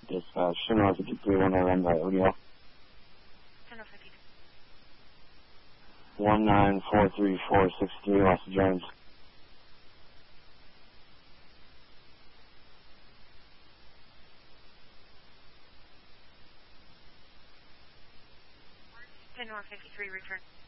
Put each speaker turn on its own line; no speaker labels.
Dispatch, Chanel 53, 101 by O'Neill. 1943463, Los Jones.
North 53, return.